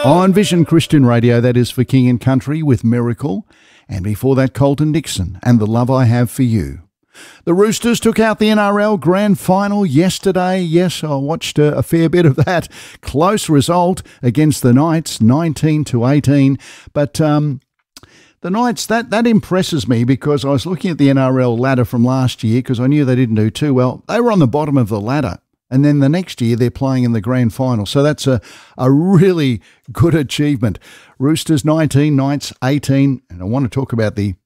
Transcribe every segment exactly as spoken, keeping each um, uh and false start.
On Vision Christian Radio, that is for King and Country with Miracle. And before that, Colton Dixon and The Love I Have for You. The Roosters took out the N R L Grand Final yesterday. Yes, I watched a, a fair bit of that. Close result against the Knights, nineteen to eighteen. But um, the Knights, that, that impresses me because I was looking at the N R L ladder from last year because I knew they didn't do too well. They were on the bottom of the ladder. And then the next year they're playing in the grand final. So that's a, a really good achievement. Roosters nineteen, Knights eighteen. And I want to talk about the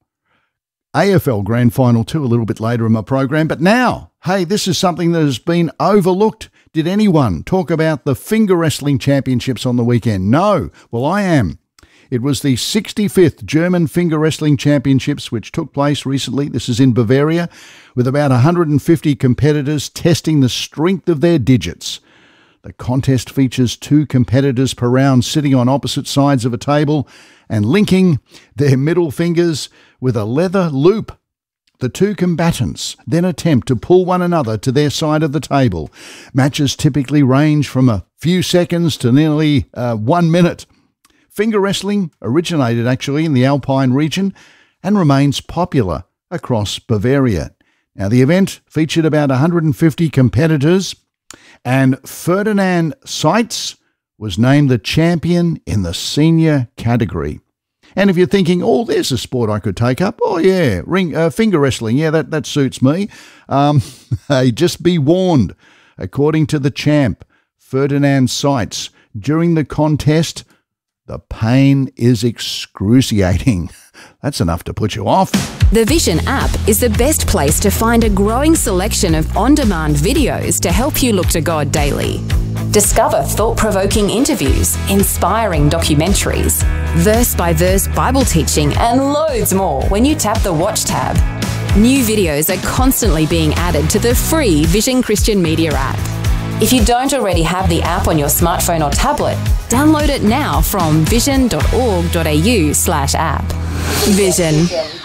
A F L grand final too a little bit later in my program. But now, hey, this is something that has been overlooked. Did anyone talk about the finger wrestling championships on the weekend? No. Well, I am. It was the sixty-fifth German Finger Wrestling Championships, which took place recently. This is in Bavaria, with about one hundred fifty competitors testing the strength of their digits. The contest features two competitors per round sitting on opposite sides of a table and linking their middle fingers with a leather loop. The two combatants then attempt to pull one another to their side of the table. Matches typically range from a few seconds to nearly uh, one minute. Finger wrestling originated actually in the Alpine region and remains popular across Bavaria. Now, the event featured about one hundred fifty competitors, and Ferdinand Seitz was named the champion in the senior category. And if you're thinking, oh, there's a sport I could take up, oh, yeah, ring uh, finger wrestling, yeah, that, that suits me. Um, hey, just be warned, according to the champ, Ferdinand Seitz, during the contest, the pain is excruciating. That's enough to put you off. The Vision app is the best place to find a growing selection of on-demand videos to help you look to God daily. Discover thought-provoking interviews, inspiring documentaries, verse-by-verse Bible teaching, and loads more when you tap the Watch tab. New videos are constantly being added to the free Vision Christian Media app. If you don't already have the app on your smartphone or tablet, download it now from vision.org.au slash app. Vision.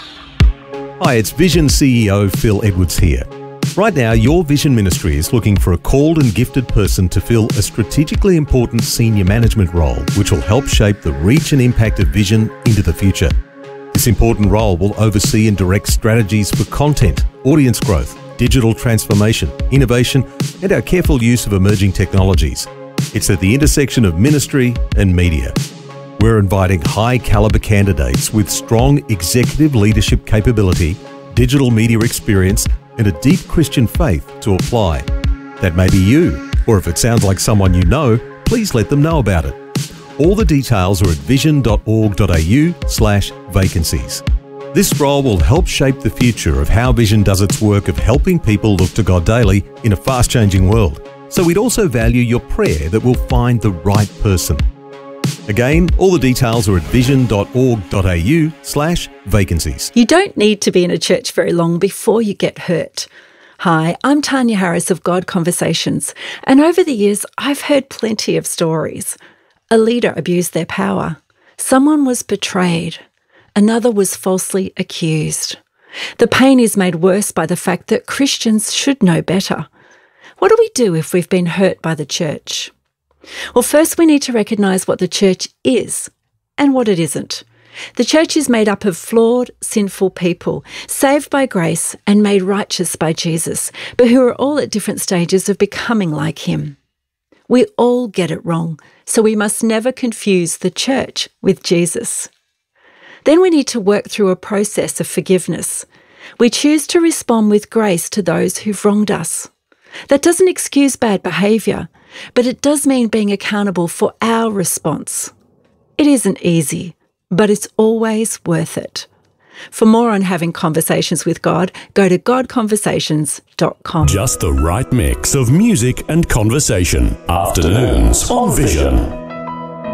Hi, it's Vision C E O Phil Edwards here. Right now, your Vision Ministry is looking for a called and gifted person to fill a strategically important senior management role, which will help shape the reach and impact of Vision into the future. This important role will oversee and direct strategies for content, audience growth, digital transformation, innovation, and our careful use of emerging technologies. It's at the intersection of ministry and media. We're inviting high-caliber candidates with strong executive leadership capability, digital media experience, and a deep Christian faith to apply. That may be you, or if it sounds like someone you know, please let them know about it. All the details are at vision.org.au slash vacancies. This role will help shape the future of how Vision does its work of helping people look to God daily in a fast-changing world. So we'd also value your prayer that we'll find the right person. Again, all the details are at vision.org.au slash vacancies. You don't need to be in a church very long before you get hurt. Hi, I'm Tanya Harris of God Conversations, and over the years I've heard plenty of stories. A leader abused their power. Someone was betrayed. Another was falsely accused. The pain is made worse by the fact that Christians should know better. What do we do if we've been hurt by the church? Well, first we need to recognise what the church is and what it isn't. The church is made up of flawed, sinful people, saved by grace and made righteous by Jesus, but who are all at different stages of becoming like him. We all get it wrong, so we must never confuse the church with Jesus. Then we need to work through a process of forgiveness. We choose to respond with grace to those who've wronged us. That doesn't excuse bad behaviour, but it does mean being accountable for our response. It isn't easy, but it's always worth it. For more on having conversations with God, go to god conversations dot com. Just the right mix of music and conversation. Afternoons on Vision.